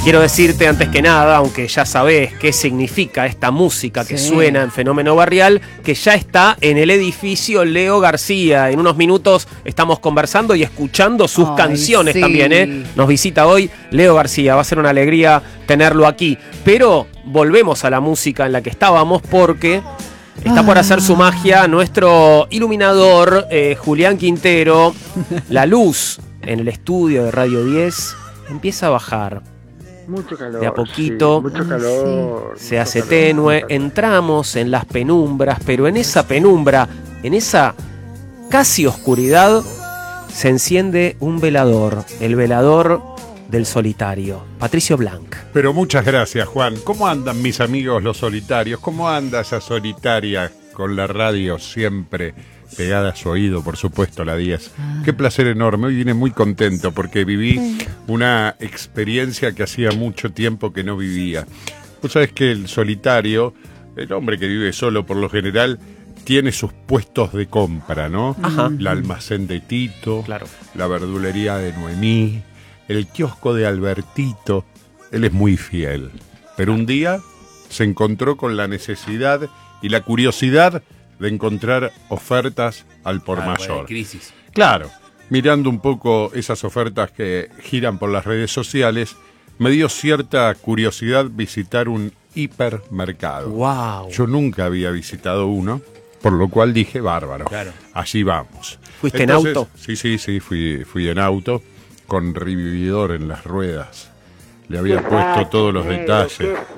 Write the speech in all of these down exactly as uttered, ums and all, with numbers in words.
Quiero decirte antes que nada, aunque ya sabés qué significa esta música que sí. suena en Fenómeno Barrial, que ya está en el edificio Leo García. En unos minutos estamos conversando y escuchando sus Ay, canciones sí. también, ¿eh? Nos visita hoy Leo García, va a ser una alegría tenerlo aquí. Pero volvemos a la música en la que estábamos porque está ah. por hacer su magia nuestro iluminador eh, Julián Quintero. La luz en el estudio de Radio diez empieza a bajar. Mucho calor. De a poquito sí, mucho calor, se mucho hace calor, tenue, entramos en las penumbras, pero en esa penumbra, en esa casi oscuridad, se enciende un velador, el velador del solitario, Patricio Blanc. Pero muchas gracias, Juan. ¿Cómo andan mis amigos los solitarios? ¿Cómo anda esa solitaria con la radio siempre pegada a su oído, por supuesto, la diez? Ah. Qué placer enorme. Hoy vine muy contento porque viví sí. una experiencia que hacía mucho tiempo que no vivía. Vos sabés que el solitario, el hombre que vive solo por lo general, tiene sus puestos de compra, ¿no? Ajá. El almacén de Tito, claro. la verdulería de Noemí, el kiosco de Albertito. Él es muy fiel. Pero un día se encontró con la necesidad y la curiosidad de encontrar ofertas al por ah, mayor. Bueno, crisis. Claro, mirando un poco esas ofertas que giran por las redes sociales, me dio cierta curiosidad visitar un hipermercado. Wow. Yo nunca había visitado uno, por lo cual dije, bárbaro, claro. allí vamos. ¿Fuiste Entonces, en auto? Sí, sí, sí, fui, fui en auto, con revividor en las ruedas. Le había puesto todos los detalles.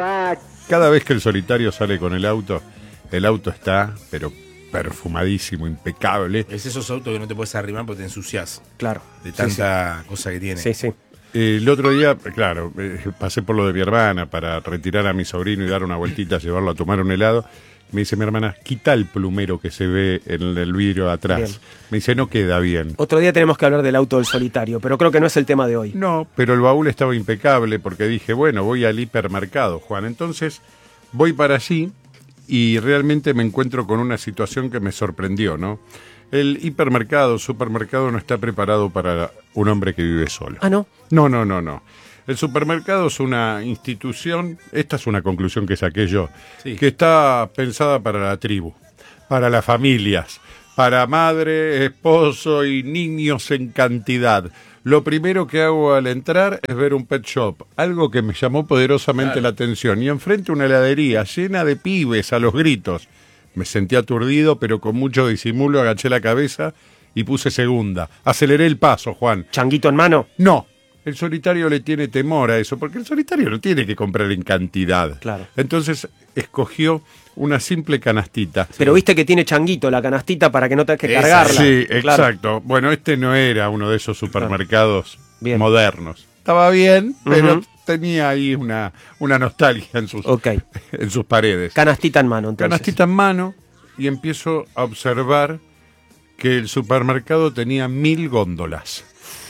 Cada vez que el solitario sale con el auto, el auto está, pero perfumadísimo, impecable. Es esos autos que no te puedes arrimar porque te ensucias. Claro. De tanta sí, sí. cosa que tiene. Sí, sí. El otro día, claro, eh, pasé por lo de mi hermana para retirar a mi sobrino y dar una vueltita, llevarlo a tomar un helado. Me dice mi hermana, quita el plumero que se ve en el vidrio de atrás. Bien. Me dice, no queda bien. Otro día tenemos que hablar del auto del solitario, pero creo que no es el tema de hoy. No, pero el baúl estaba impecable porque dije, bueno, voy al hipermercado, Juan. Entonces voy para allí y realmente me encuentro con una situación que me sorprendió, ¿no? El hipermercado, supermercado no está preparado para un hombre que vive solo. ¿Ah, no? No, no, no, no. El supermercado es una institución, esta es una conclusión que saqué yo, sí. que está pensada para la tribu, para las familias, para madre, esposo y niños en cantidad. Lo primero que hago al entrar es ver un pet shop, algo que me llamó poderosamente claro. la atención, y enfrente una heladería llena de pibes a los gritos. Me sentí aturdido, pero con mucho disimulo agaché la cabeza y puse segunda. Aceleré el paso, Juan. ¿Changuito en mano? No. El solitario le tiene temor a eso, porque el solitario no tiene que comprar en cantidad. Claro. Entonces escogió una simple canastita. Pero sí. viste que tiene changuito la canastita para que no tengas que Esa. cargarla. Sí, claro. exacto. Bueno, este no era uno de esos supermercados bien. modernos. Estaba bien, pero uh-huh. tenía ahí una, una nostalgia en sus, okay. en sus paredes. Canastita en mano, entonces. Canastita en mano, y empiezo a observar que el supermercado tenía mil góndolas.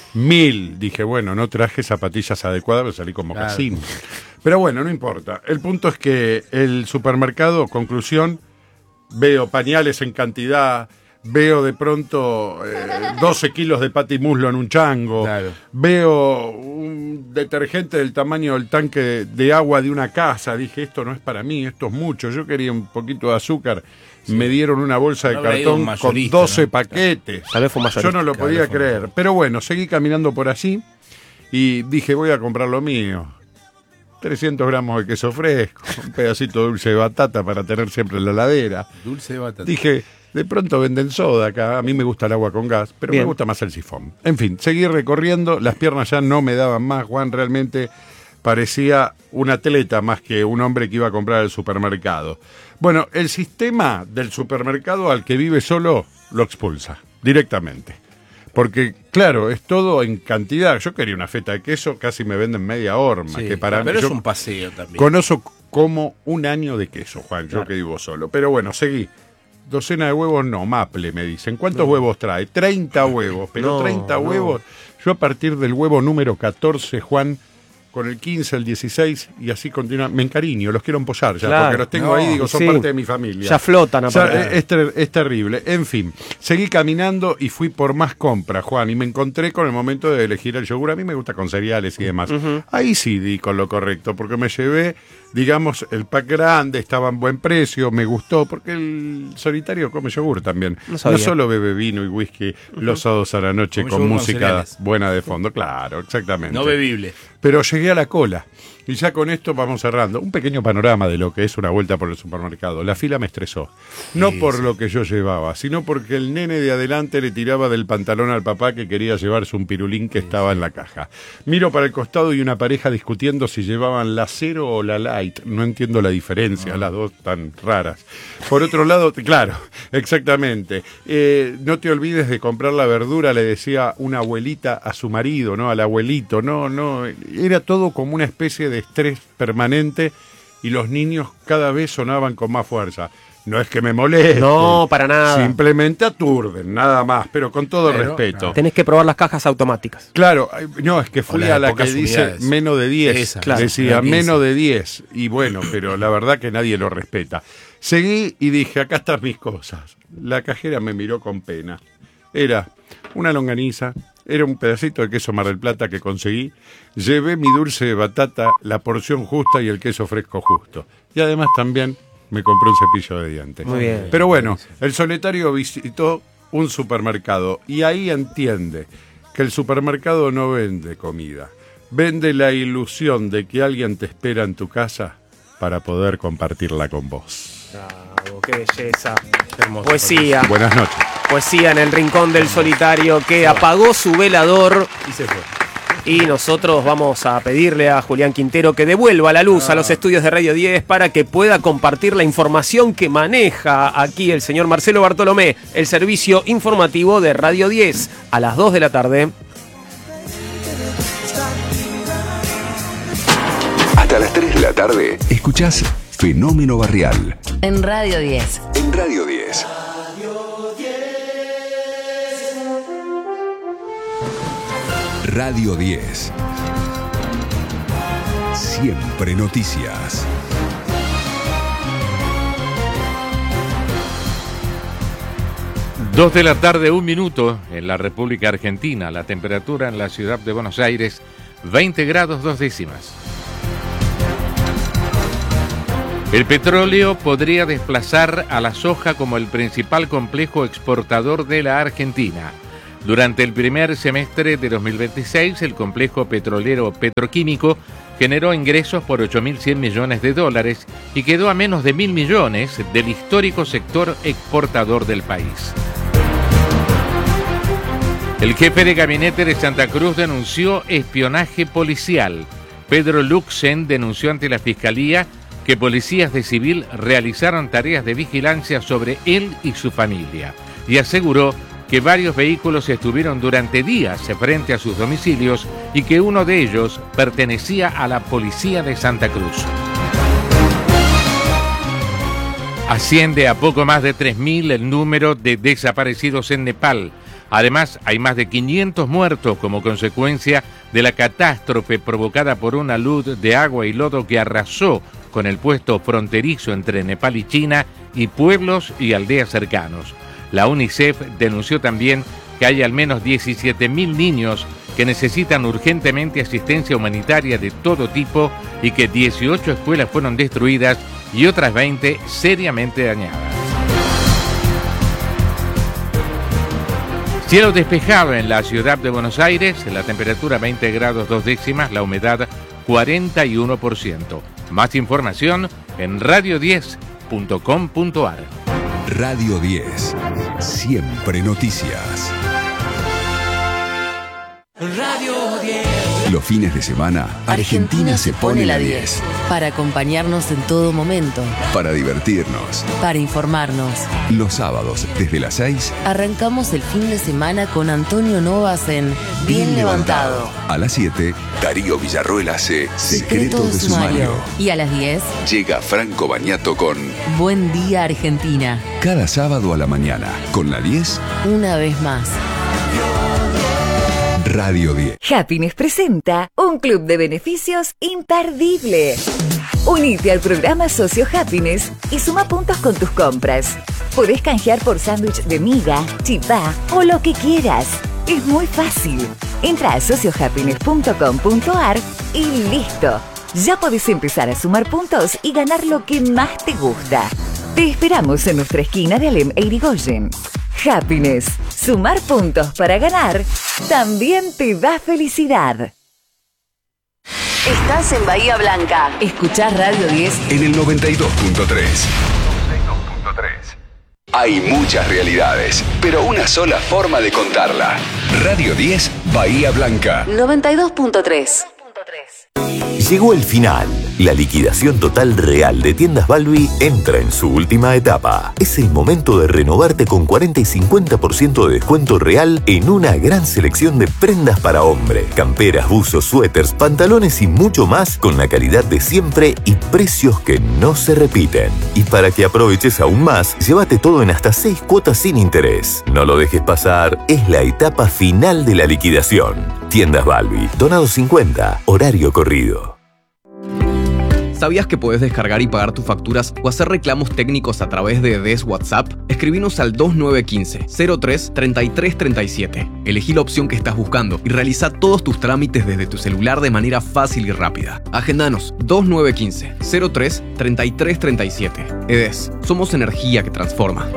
Mil, dije, bueno, no traje zapatillas adecuadas, pero salí como claro. casino. Pero bueno, no importa. El punto es que el supermercado, conclusión, veo pañales en cantidad, veo de pronto eh, doce kilos de patimuslo en un chango, claro. veo un detergente del tamaño del tanque de, de agua de una casa. Dije, esto no es para mí, esto es mucho. Yo quería un poquito de azúcar. Sí. Me dieron una bolsa de no cartón con doce ¿no? paquetes. Tal vez fue mayorista. Yo no lo podía creer. Pero bueno, seguí caminando por allí y dije, voy a comprar lo mío. trescientos gramos de queso fresco, un pedacito de dulce de batata para tener siempre en la heladera. Dulce de batata. Dije, de pronto venden soda acá. A mí me gusta el agua con gas, pero Bien. me gusta más el sifón. En fin, seguí recorriendo. Las piernas ya no me daban más, Juan. Realmente parecía un atleta más que un hombre que iba a comprar al supermercado. Bueno, el sistema del supermercado al que vive solo lo expulsa directamente. Porque, claro, es todo en cantidad. Yo quería una feta de queso, casi me venden media horma. Sí, que para pero mí, es un paseo también. Conozco como un año de queso, Juan, claro. yo que vivo solo. Pero bueno, seguí. Docena de huevos, no, maple, me dicen. ¿Cuántos no. huevos trae? treinta huevos. Pero no, treinta no. huevos. Yo a partir del huevo número catorce, Juan, con el quince, el dieciséis, y así continúa. Me encariño, los quiero empollar ya, Claro. porque los tengo No, ahí, digo, son sí. parte de mi familia. Ya flotan O sea, aparte. es, ter- es terrible. En fin, seguí caminando y fui por más compras, Juan, y me encontré con el momento de elegir el yogur. A mí me gusta con cereales y demás. Ujú. Ahí sí di con lo correcto, porque me llevé, digamos, el pack grande, estaba en buen precio, me gustó, porque el solitario come yogur también. No No, sabía. solo bebe vino y whisky los sábados a la noche Come con yogur con música cereales. buena de fondo. Claro, exactamente. No bebible. Pero llegué a la cola. Y ya con esto vamos cerrando. Un pequeño panorama de lo que es una vuelta por el supermercado. La fila me estresó. No Sí, por sí. lo que yo llevaba, sino porque el nene de adelante le tiraba del pantalón al papá que quería llevarse un pirulín que estaba en la caja. Miro para el costado y una pareja discutiendo si llevaban la cero o la light. No entiendo la diferencia, las dos tan raras. Por otro lado, t- claro, exactamente. Eh, no te olvides de comprar la verdura, le decía una abuelita a su marido, ¿no? Al abuelito, no, no. Era todo como una especie de estrés permanente y los niños cada vez sonaban con más fuerza. No es que me moleste. No, para nada. Simplemente aturden, nada más, pero con todo Pero, respeto. Tenés que probar las cajas automáticas. Claro, ay, no, es que fui las de a la que pocas dice unidades. menos de diez. Esa, claro, Decía la quince. menos de diez. Y bueno, pero la verdad que nadie lo respeta. Seguí y dije, acá están mis cosas. La cajera me miró con pena. Era una longaniza, era un pedacito de queso Mar del Plata que conseguí. Llevé mi dulce de batata, la porción justa y el queso fresco justo. Y además también me compré un cepillo de dientes. Muy bien. Pero bueno, el solitario visitó un supermercado y ahí entiende que el supermercado no vende comida, vende la ilusión de que alguien te espera en tu casa para poder compartirla con vos. Bravo, qué belleza. Hermoso. Poesía. Buenas noches. Poesía en el rincón del solitario que apagó su velador. Y se fue. Y nosotros vamos a pedirle a Julián Quintero que devuelva la luz a los estudios de Radio diez para que pueda compartir la información que maneja aquí el señor Marcelo Bartolomé, el servicio informativo de Radio diez, a las dos de la tarde. Hasta las tres de la tarde, escuchás Fenómeno Barrial En Radio diez. en Radio diez. Radio diez. Siempre noticias. Dos de la tarde, un minuto, en la República Argentina. La temperatura en la ciudad de Buenos Aires, veinte grados dos décimas. El petróleo podría desplazar a la soja como el principal complejo exportador de la Argentina. Durante el primer semestre de dos mil veintiséis, el complejo petrolero petroquímico generó ingresos por ocho mil cien millones de dólares y quedó a menos de mil millones del histórico sector exportador del país. El jefe de gabinete de Santa Cruz denunció espionaje policial. Pedro Luxen denunció ante la Fiscalía que policías de civil realizaron tareas de vigilancia sobre él y su familia y aseguró que varios vehículos estuvieron durante días frente a sus domicilios y que uno de ellos pertenecía a la policía de Santa Cruz. Asciende a poco más de tres mil el número de desaparecidos en Nepal. Además, hay más de quinientos muertos como consecuencia de la catástrofe provocada por una luz de agua y lodo que arrasó con el puesto fronterizo entre Nepal y China y pueblos y aldeas cercanos. La UNICEF denunció también que hay al menos diecisiete mil niños que necesitan urgentemente asistencia humanitaria de todo tipo y que dieciocho escuelas fueron destruidas y otras veinte seriamente dañadas. Cielo despejado en la ciudad de Buenos Aires, la temperatura veinte grados dos décimas, la humedad cuarenta y uno por ciento. Más información en radio diez punto com punto ar. Radio diez. Siempre noticias. Radio diez. Los fines de semana, Argentina se pone la diez. Para acompañarnos en todo momento. Para divertirnos. Para informarnos. Los sábados, desde las seis, Arrancamos el fin de semana con Antonio Novas en Bien Levantado. A las siete, Darío Villarroel hace Secretos de Sumario. Y a las diez, Llega Franco Bagnato con Buen Día Argentina. Cada sábado a la mañana, con la diez, Una vez más. Radio diez. Happiness presenta un club de beneficios imperdible. Unite al programa Socio Happiness y suma puntos con tus compras. Podés canjear por sándwich de miga, chipá o lo que quieras. Es muy fácil. Entra a socio happiness punto com punto a r y listo. Ya podés empezar a sumar puntos y ganar lo que más te gusta. Te esperamos en nuestra esquina de Alem e Irigoyen. Happiness. Sumar puntos para ganar también te da felicidad. Estás en Bahía Blanca. Escuchás Radio diez En el noventa y dos punto tres. Hay muchas realidades, pero una sola forma de contarla. Radio diez, Bahía Blanca. noventa y dos punto tres. Llegó el final. La liquidación total real de Tiendas Balbi entra en su última etapa. Es el momento de renovarte con cuarenta y cincuenta por ciento de descuento real en una gran selección de prendas para hombre. Camperas, buzos, suéteres, pantalones y mucho más con la calidad de siempre y precios que no se repiten. Y para que aproveches aún más, llévate todo en hasta seis cuotas sin interés. No lo dejes pasar, es la etapa final de la liquidación. Tiendas Balbi, Donado cincuenta, horario corrido. ¿Sabías que podés descargar y pagar tus facturas o hacer reclamos técnicos a través de D E S WhatsApp? Escribinos al dos nueve uno cinco, cero tres, treinta y tres treinta y siete. Elegí la opción que estás buscando y realiza todos tus trámites desde tu celular de manera fácil y rápida. Agendanos dos nueve uno cinco, cero tres, treinta y tres treinta y siete. E D E S, somos energía que transforma.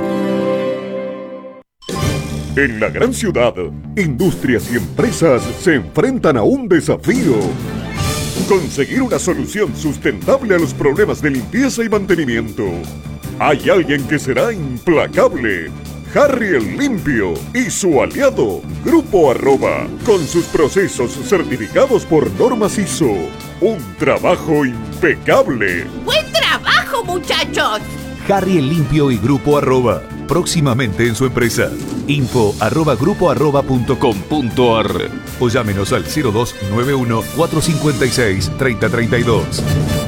En la gran ciudad, industrias y empresas se enfrentan a un desafío. Conseguir una solución sustentable a los problemas de limpieza y mantenimiento. Hay alguien que será implacable. Harry el Limpio y su aliado, Grupo Arroba, con sus procesos certificados por normas I S O. Un trabajo impecable. ¡Buen trabajo, muchachos! Harry el Limpio y Grupo Arroba, próximamente en su empresa. Info arroba grupo arroba punto com punto a r o llámenos al cero dos nueve uno, cuatro cinco seis, tres cero tres dos.